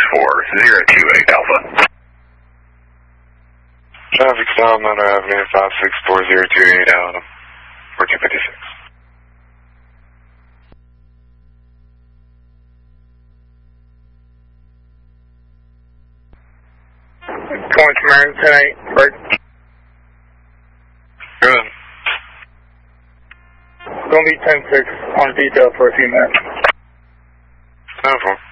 564-028 Alpha. Traffic stop, Monroe Avenue, 564-028 Alpha, 1456. Point Marin, 10-8, break. Good. It's going to be 10-6 on detail for a few minutes. 10-4.